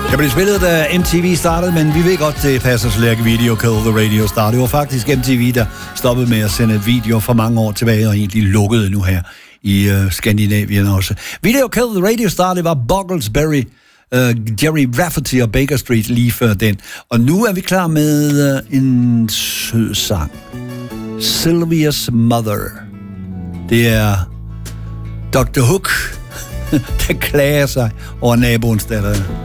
Det blev spillet, da MTV startede, men vi ved godt, det passer så lærke Video Kill the Radio Star. Det var faktisk MTV, der stoppede med at sende video for mange år tilbage, og egentlig lukkede nu her i Skandinavien også. Video Kill the Radio Star, det var Bogglesberry, Jerry Rafferty og Baker Street lige før den. Og nu er vi klar med en sød sang. Sylvia's Mother. Det er Dr. Hook, der klager sig over naboens datter.